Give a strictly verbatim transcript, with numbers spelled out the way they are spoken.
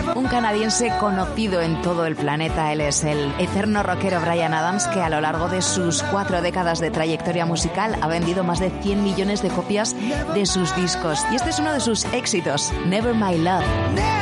Un canadiense conocido en todo el planeta. Él es el eterno rockero Bryan Adams, que a lo largo de sus cuatro décadas de trayectoria musical ha vendido más de cien millones de copias de sus discos. Y este es uno de sus éxitos, Never My Love.